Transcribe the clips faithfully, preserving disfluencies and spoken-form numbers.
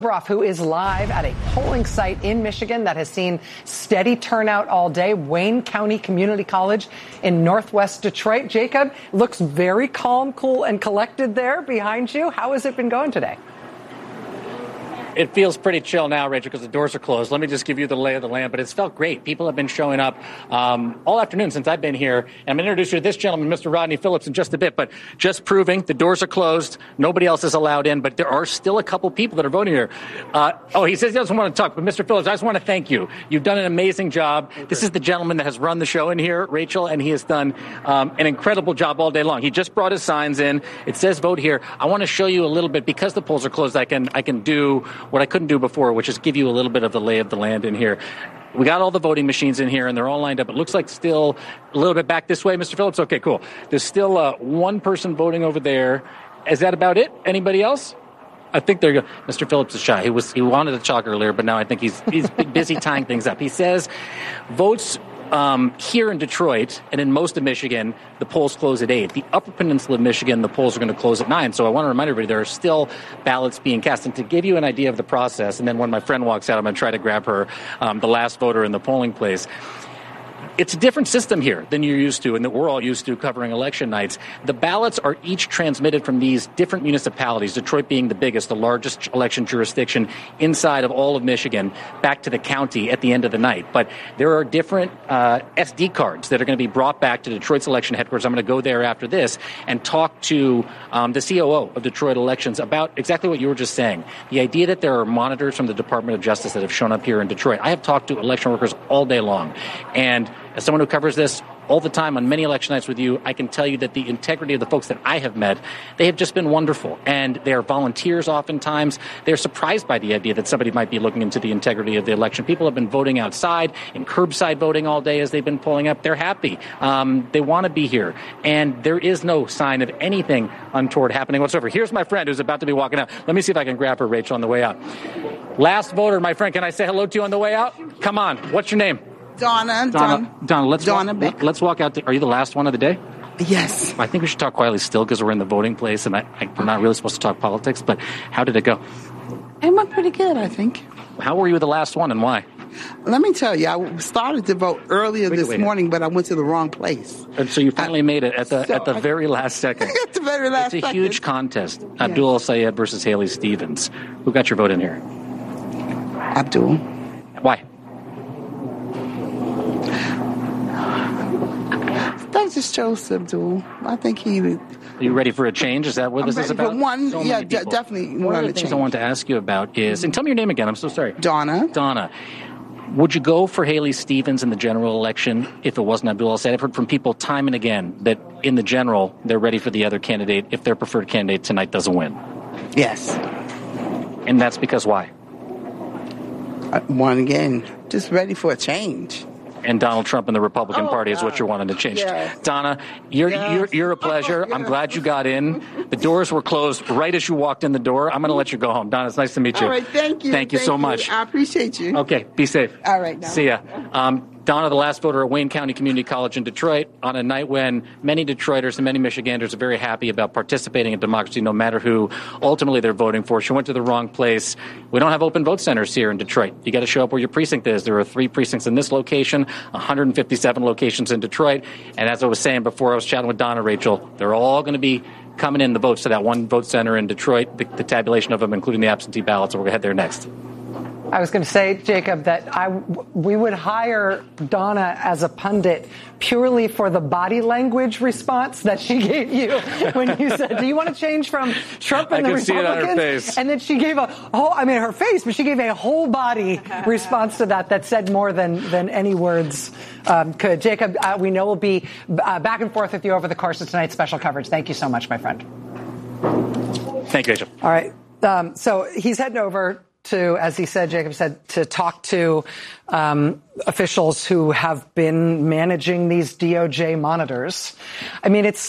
Broff, who is live at a polling site in Michigan that has seen steady turnout all day, Wayne County Community College in northwest Detroit. Jacob, looks very calm, cool, and collected there behind you. How has it been going today? It feels pretty chill now, Rachel, because the doors are closed. Let me just give you the lay of the land, but it's felt great. People have been showing up um, all afternoon since I've been here. And I'm going to introduce you to this gentleman, Mister Rodney Phillips, in just a bit, but just proving the doors are closed. Nobody else is allowed in, but there are still a couple people that are voting here. Uh, oh, he says he doesn't want to talk, but Mister Phillips, I just want to thank you. You've done an amazing job. This is the gentleman that has run the show in here, Rachel, and he has done um, an incredible job all day long. He just brought his signs in. It says vote here. I want to show you a little bit, because the polls are closed, I can, I can do what I couldn't do before, which is give you a little bit of the lay of the land in here. We got all the voting machines in here, and they're all lined up. It looks like still a little bit back this way, Mister Phillips. Okay, cool. There's still uh, one person voting over there. Is that about it? Anybody else? I think they're Mister Phillips is shy. He was he wanted to talk earlier, but now I think he's he's busy tying things up. He says votes um, here in Detroit and in most of Michigan, the polls close at eight. The Upper Peninsula of Michigan, the polls are going to close at nine. So I want to remind everybody there are still ballots being cast. And to give you an idea of the process, and then when my friend walks out, I'm going to try to grab her, um, the last voter in the polling place. It's a different system here than you're used to and that we're all used to covering election nights. The ballots are each transmitted from these different municipalities, Detroit being the biggest, the largest election jurisdiction inside of all of Michigan, back to the county at the end of the night. But there are different uh, S D cards that are going to be brought back to Detroit's election headquarters. I'm going to go there after this and talk to um, the C O O of Detroit Elections about exactly what you were just saying. The idea that there are monitors from the Department of Justice that have shown up here in Detroit. I have talked to election workers all day long, and as someone who covers this all the time on many election nights with you, I can tell you that the integrity of the folks that I have met, they have just been wonderful. And they are volunteers oftentimes. They're surprised by the idea that somebody might be looking into the integrity of the election. People have been voting outside and curbside voting all day as they've been pulling up. They're happy. Um, they want to be here. And there is no sign of anything untoward happening whatsoever. Here's my friend who's about to be walking out. Let me see if I can grab her, Rachel, on the way out. Last voter, my friend. Can I say hello to you on the way out? Come on. What's your name? Donna. Donna. Donna, let's, Donna walk, let's walk out. To, are you the last one of the day? Yes. I think we should talk quietly still because we're in the voting place, and I, I, we're not really supposed to talk politics, but how did it go? It went pretty good, I think. How were you the last one, and why? Let me tell you, I started to vote earlier wait, this wait. morning, but I went to the wrong place. And so you finally I, made it at the so at the very last second. At the very last It's a second. huge contest. Yes. Abdul Sayed versus Haley Stevens. Who got your vote in here? Abdul. Why? That just shows Abdul. I think he. Are you ready for a change? Is that what I'm this ready is about? For one, so yeah, d- definitely. One of the things change. I want to ask you about is, and tell me your name again. I'm so sorry. Donna. Donna. Would you go for Haley Stevens in the general election if it wasn't Abdul Sayed? I've heard from people time and again that in the general, they're ready for the other candidate if their preferred candidate tonight doesn't win. Yes. And that's because why? Uh, one again, just ready for a change. And Donald Trump and the Republican oh, Party is God. what you're wanting to change. Yes. Donna, you're, yes. you're you're a pleasure. Oh, I'm glad you got in. The doors were closed right as you walked in the door. I'm going to let you go home. Donna, it's nice to meet you. All right, thank you. Thank you thank so you. much. I appreciate you. Okay, be safe. All right. Now. See ya. Um, Donna, the last voter at Wayne County Community College in Detroit, on a night when many Detroiters and many Michiganders are very happy about participating in democracy, no matter who ultimately they're voting for. She went to the wrong place. We don't have open vote centers here in Detroit. You got to show up where your precinct is. There are three precincts in this location, one hundred fifty-seven locations in Detroit. And as I was saying before, I was chatting with Donna, Rachel, they're all going to be coming in the votes to that one vote center in Detroit, the, the tabulation of them, including the absentee ballots. So we're going to head there next. I was going to say, Jacob, that I, we would hire Donna as a pundit purely for the body language response that she gave you when you said, do you want to change from Trump and I the could see it on her Republicans? face. And then she gave a whole, I mean, her face, but she gave a whole body response to that that said more than, than any words um, could. Jacob, uh, we know we'll be uh, back and forth with you over the course of tonight's special coverage. Thank you so much, my friend. Thank you, Rachel. All right. Um, so he's heading over to, as he said, Jacob said, to talk to um, officials who have been managing these D O J monitors. I mean, it's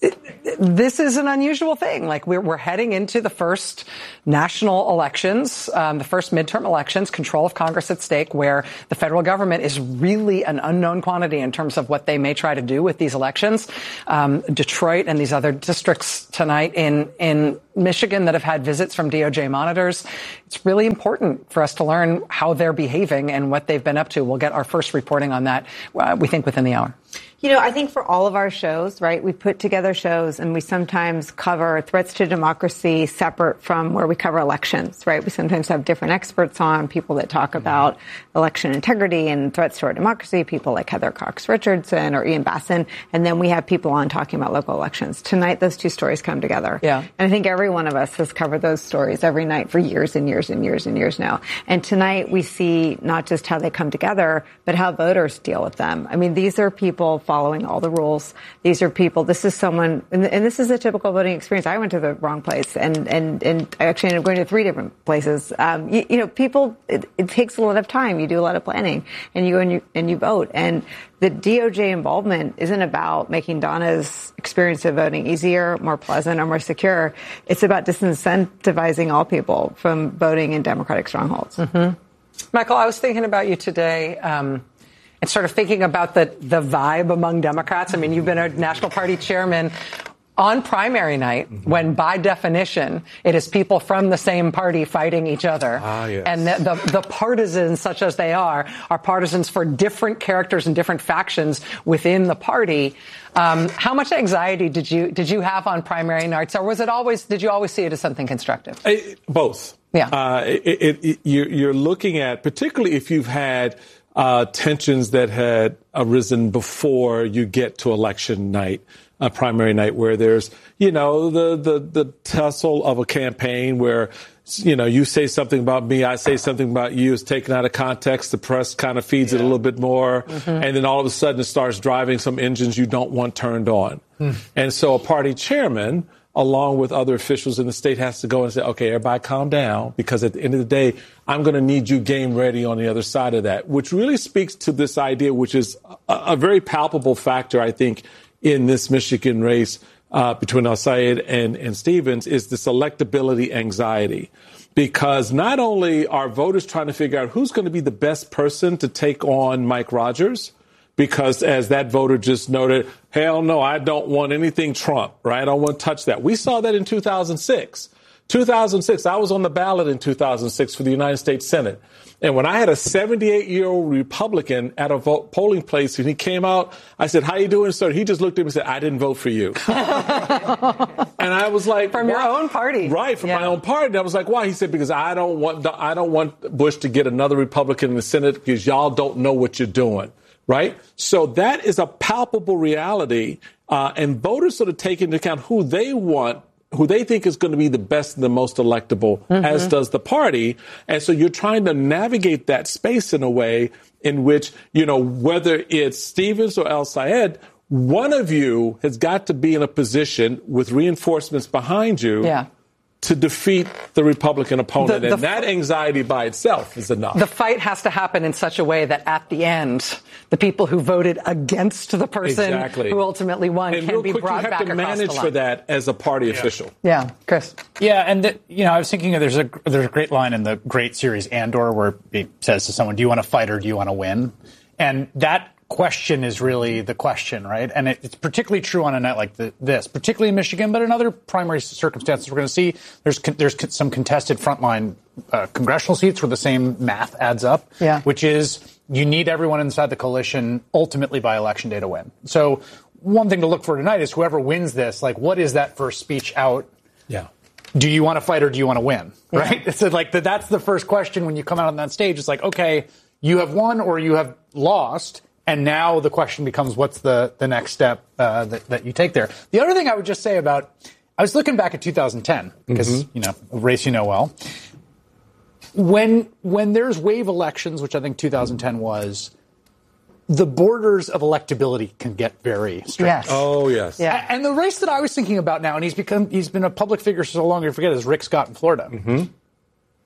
this is an unusual thing. Like we're, we're heading into the first national elections, um, the first midterm elections, control of Congress at stake, where the federal government is really an unknown quantity in terms of what they may try to do with these elections. Um, Detroit and these other districts tonight in, in Michigan that have had visits from D O J monitors. It's really important for us to learn how they're behaving and what they've been up to. We'll get our first reporting on that, uh, we think, within the hour. You know, I think for all of our shows, right, we put together shows and we sometimes cover threats to democracy separate from where we cover elections, right? We sometimes have different experts on, people that talk about election integrity and threats to our democracy, people like Heather Cox Richardson or Ian Bassin, and then we have people on talking about local elections. Tonight, those two stories come together. Yeah. And I think every one of us has covered those stories every night for years and years and years and years now. And tonight we see not just how they come together, but how voters deal with them. I mean, these are people following all the rules. These are people, this is someone, and, and this is a typical voting experience. I went to the wrong place, and, and, and I actually ended up going to three different places. Um, you, you know, people, it, it takes a lot of time. You do a lot of planning, and you, and you, and you vote. And the D O J involvement isn't about making Donna's experience of voting easier, more pleasant, or more secure. It's about disincentivizing all people from voting in Democratic strongholds. Mm-hmm. Michael, I was thinking about you today, um, and sort of thinking about the, the vibe among Democrats. I mean, you've been a national party chairman on primary night, mm-hmm. when by definition it is people from the same party fighting each other. Ah, yes. And the, the, the partisans, such as they are, are partisans for different characters and different factions within the party. Um, how much anxiety did you did you have on primary nights, or was it always did you always see it as something constructive? I, both. Yeah. Uh, it, it, it, you're, you're looking at, particularly if you've had Uh, tensions that had arisen before you get to election night, uh, primary night, where there's, you know, the, the, the tussle of a campaign where, you know, you say something about me, I say something about you, it's taken out of context, the press kind of feeds yeah. it a little bit more, mm-hmm. and then all of a sudden it starts driving some engines you don't want turned on. Mm. And so a party chairman, along with other officials in the state, has to go and say, okay, everybody calm down, because at the end of the day, I'm going to need you game ready on the other side of that, which really speaks to this idea, which is a, a very palpable factor, I think, in this Michigan race uh, between El-Sayed and, and Stevens, is this electability anxiety. Because not only are voters trying to figure out who's going to be the best person to take on Mike Rogers, because as that voter just noted, hell no, I don't want anything Trump, right? I don't want to touch that. We saw that in two thousand six. two thousand six, I was on the ballot in two thousand six for the United States Senate. And when I had a seventy-eight-year-old Republican at a vote polling place and he came out, I said, how you doing, sir? He just looked at me and said, I didn't vote for you. And I was like, from why? Your own party. Right, from yeah. my own party. And I was like, why? He said, because I don't want I don't want Bush to get another Republican in the Senate because y'all don't know what you're doing. Right? So that is a palpable reality. Uh, and voters sort of take into account who they want, who they think is going to be the best and the most electable, mm-hmm. as does the party. And so you're trying to navigate that space in a way in which, you know, whether it's Stevens or El-Sayed, one of you has got to be in a position with reinforcements behind you. Yeah. to defeat the Republican opponent. The, the, and that anxiety by itself is enough. The fight has to happen in such a way that at the end, the people who voted against the person exactly. who ultimately won and can be quick, brought back across the line. You have to manage for that as a party yeah. official. Yeah, Chris. Yeah, and the, you know, I was thinking there's a there's a great line in the great series Andor where he says to someone, "Do you want to fight or do you want to win?" And that question is really the question, right? And it, it's particularly true on a night like the, this, particularly in Michigan, but in other primary circumstances we're going to see there's there's some contested frontline uh, congressional seats where the same math adds up, yeah. which is you need everyone inside the coalition ultimately by election day to win. So one thing to look for tonight is whoever wins this, like, what is that first speech out? Yeah. Do you want to fight or do you want to win? Yeah. Right? So like the, that's the first question when you come out on that stage. It's like, okay, you have won or you have lost. And now the question becomes, what's the, the next step uh, that, that you take there? The other thing I would just say about, I was looking back at two thousand ten, because, mm-hmm. you know, a race you know well. When when there's wave elections, which I think two thousand ten was, the borders of electability can get very strange. Yes. Oh, yes. Yeah. And the race that I was thinking about now, and he's become he's been a public figure so long, I forget, is Rick Scott in Florida. Mm-hmm.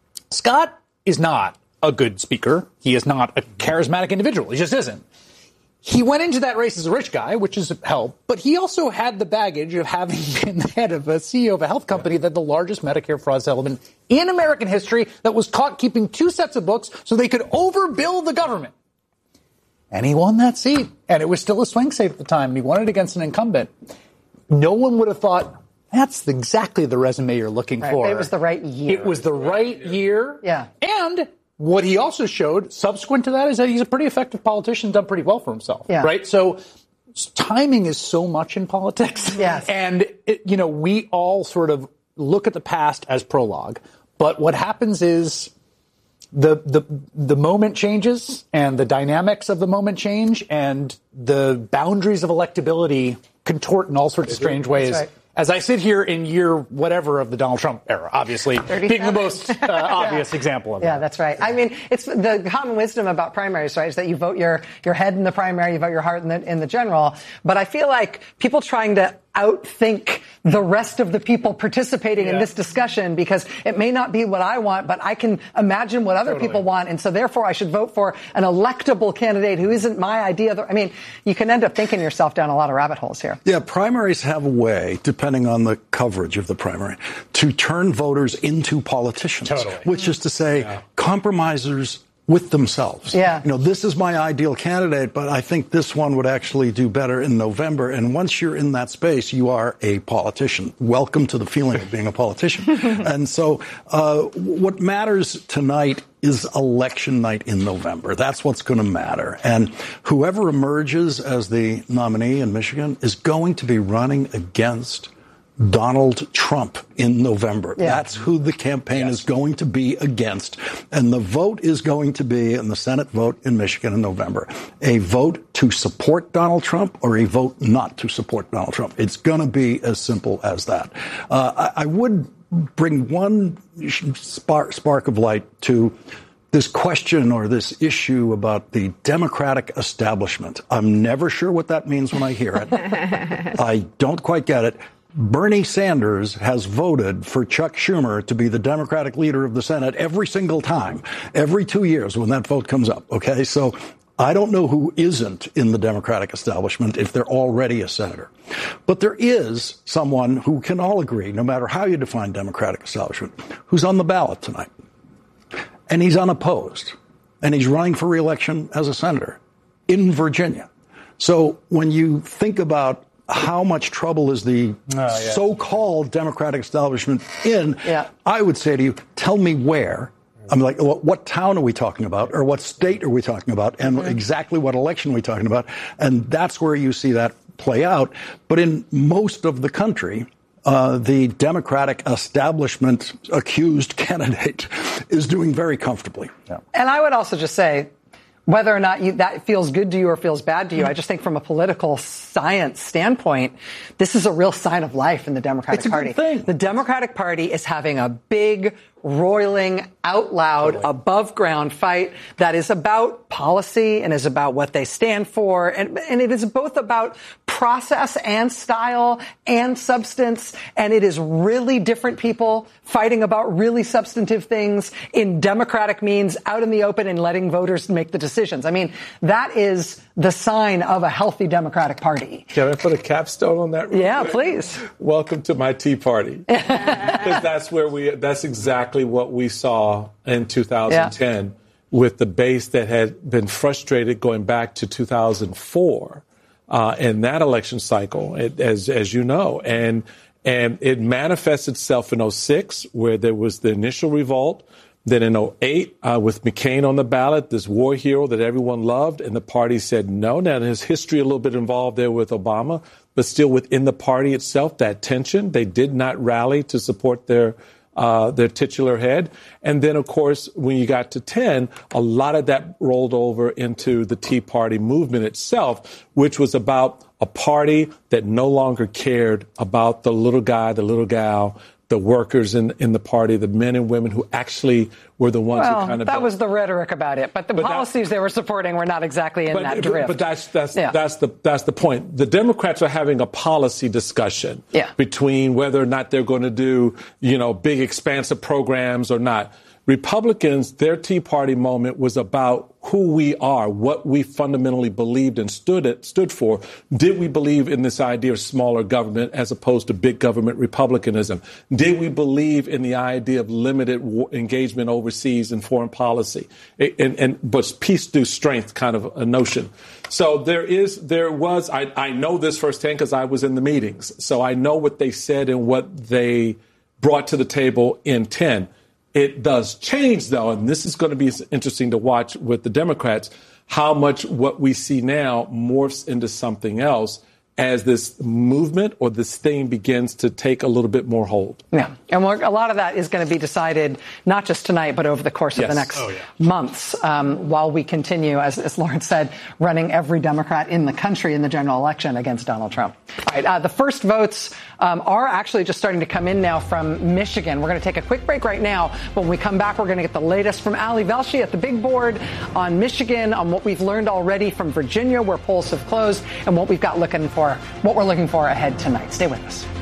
Scott is not a good speaker. He is not a charismatic individual. He just isn't. he went into that race as a rich guy, which is help, but he also had the baggage of having been the head of a C E O of a health company yeah. that the largest Medicare fraud settlement in American history that was caught keeping two sets of books so they could overbill the government. And he won that seat. And it was still a swing state at the time. He won it against an incumbent. No one would have thought, that's exactly the resume you're looking right, for. It was the right year. It was the right year. Yeah. And what he also showed subsequent to that is that he's a pretty effective politician, done pretty well for himself. Yeah. Right? So timing is so much in politics. Yes. And, it, you know, we all sort of look at the past as prologue. But what happens is the the the moment changes and the dynamics of the moment change and the boundaries of electability contort in all sorts of strange ways. Right. As I sit here in year whatever of the Donald Trump era, obviously being the most uh, obvious yeah. example of yeah, that. Yeah, that's right. I mean, it's the common wisdom about primaries, right, is that you vote your, your head in the primary, you vote your heart in the, in the general. But I feel like people trying to outthink the rest of the people participating yeah. in this discussion because it may not be what I want, but I can imagine what other totally. people want. And so therefore I should vote for an electable candidate who isn't my idea. I mean, you can end up thinking yourself down a lot of rabbit holes here. Yeah, primaries have a way, depending on the coverage of the primary, to turn voters into politicians, totally. which is to say yeah. compromisers with themselves. Yeah. You know, this is my ideal candidate, but I think this one would actually do better in November. And once you're in that space, you are a politician. Welcome to the feeling of being a politician. And so uh, what matters tonight is election night in November. That's what's going to matter. And whoever emerges as the nominee in Michigan is going to be running against Donald Trump in November. Yeah. That's who the campaign yes. is going to be against. And the vote is going to be, in the Senate vote in Michigan in November, a vote to support Donald Trump or a vote not to support Donald Trump. It's going to be as simple as that. Uh, I, I would bring one spark, spark of light to this question or this issue about the Democratic establishment. I'm never sure what that means when I hear it. I don't quite get it. Bernie Sanders has voted for Chuck Schumer to be the Democratic leader of the Senate every single time, every two years when that vote comes up. OK, so I don't know who isn't in the Democratic establishment if they're already a senator. But there is someone who can all agree, no matter how you define Democratic establishment, who's on the ballot tonight. And he's unopposed. And he's running for re-election as a senator in Virginia. So when you think about how much trouble is the oh, yeah. so-called Democratic establishment in, yeah. I would say to you, tell me where. I'm like, what, what town are we talking about? Or what state are we talking about? And mm-hmm. exactly what election are we talking about? And that's where you see that play out. But in most of the country, uh, the Democratic establishment accused candidate is doing very comfortably. Yeah. And I would also just say, whether or not you, that feels good to you or feels bad to you, I just think from a political science standpoint, this is a real sign of life in the Democratic it's a Party. Good thing. The Democratic Party is having a big, roiling, out loud, totally. above ground fight that is about policy and is about what they stand for. And, and it is both about process and style and substance. And it is really different people fighting about really substantive things in democratic means out in the open and letting voters make the decisions. I mean, that is the sign of a healthy Democratic Party. Can I put a capstone on that? Yeah, please. Welcome to my Tea Party. Because that's where we, that's exactly what we saw in two thousand ten yeah. with the base that had been frustrated going back to two thousand four uh, in that election cycle, it, as as you know. And and it manifests itself in oh six, where there was the initial revolt. Then in oh eight, uh, with McCain on the ballot, this war hero that everyone loved, and the party said no. Now, there's history a little bit involved there with Obama, but still within the party itself, that tension, they did not rally to support their uh, their titular head. And then, of course, when you got to ten, a lot of that rolled over into the Tea Party movement itself, which was about a party that no longer cared about the little guy, the little gal, the workers in in the party, the men and women who actually were the ones well, who kind of... that built. was the rhetoric about it. But the but policies that, they were supporting were not exactly in but, that drift. But that's that's yeah. that's the that's the point. The Democrats are having a policy discussion yeah. between whether or not they're going to do, you know, big expansive programs or not. Republicans, their Tea Party moment was about who we are, what we fundamentally believed and stood it, stood for. Did we believe in this idea of smaller government as opposed to big government republicanism? Did we believe in the idea of limited war, engagement overseas in foreign policy? And, and but peace through strength kind of a notion. So there is, there was, I, I know this firsthand because I was in the meetings. So I know what they said and what they brought to the table in ten. It does change, though, and this is going to be interesting to watch with the Democrats, how much what we see now morphs into something else as this movement or this thing begins to take a little bit more hold. Yeah, and we're, a lot of that is going to be decided not just tonight, but over the course of yes. the next oh, yeah. months, um, while we continue, as, as Lawrence said, running every Democrat in the country in the general election against Donald Trump. All right, uh, the first votes um, are actually just starting to come in now from Michigan. We're going to take a quick break right now. When we come back, we're going to get the latest from Ali Velshi at the big board on Michigan, on what we've learned already from Virginia, where polls have closed, and what we've got looking for, what we're looking for ahead tonight. Stay with us.